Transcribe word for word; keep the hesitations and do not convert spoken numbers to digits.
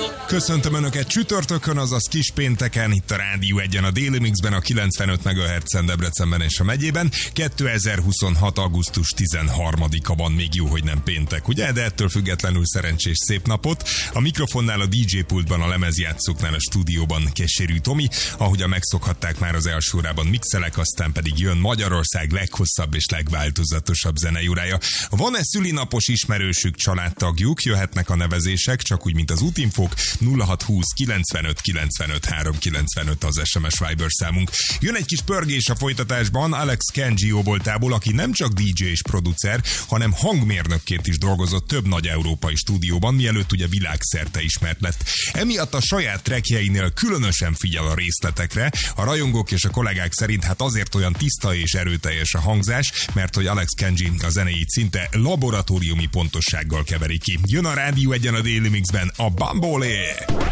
Köszöntöm Önöket csütörtökön, azaz kispénteken, itt a Rádió Egyen a Déli Mixben, a kilencvenöt megahertzen Debrecenben és a megyében. kétezer-huszonhat. augusztus tizenharmadika van, még jó, hogy nem péntek, ugye? De ettől függetlenül szerencsés szép napot. A mikrofonnál, a dé dzsé pultban, a lemezjátszóknál, a stúdióban Keserű Tomi, ahogyan megszokhatták már az első órában mixelek, aztán pedig jön Magyarország leghosszabb és legváltozatosabb zeneiórája. Van-e szülinapos ismerősük, családtagjuk? Jöhetnek a nevezések, csak úgy, mint az útinfók. nulla hat húsz kilencvenöt kilencvenöt háromszázkilencvenöt az es em es Viber számunk. Jön egy kis pörgés a folytatásban Alex Kenji jóvoltából, aki nem csak dé dzsé és producer, hanem hangmérnökként is dolgozott több nagy európai stúdióban, mielőtt ugye világszerte ismert lett. Emiatt a saját trackjeinél különösen figyel a részletekre. A rajongók és a kollégák szerint hát azért olyan tiszta és erőteljes a hangzás, mert hogy Alex Kenji a zenéit szinte laboratóriumi pontossággal keveri ki. Jön a Rádió Egyen a Déli Mixben a Bambolé!